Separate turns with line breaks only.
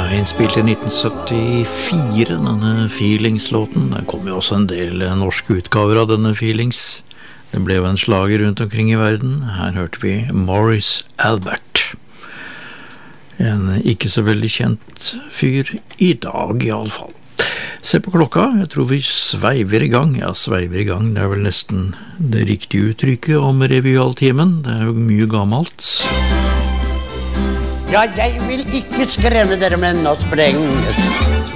innspilt i 1974, denne Feelings-låten. Det kom jo også en del norske utgaver av denne Feelings. Det ble jo en slager rundt omkring i verden. Her hørte vi Morris Albert. En ikke så veldig kjent fyr i dag i alle fall. Se på klokka, jeg tror vi sveiver i gang. Ja, sveiver i gang, det er vel nesten det riktige uttrykket om revyaltimen. Det er jo mye gammelt.
Ja, jeg vil ikke skremme dere med noe spreng.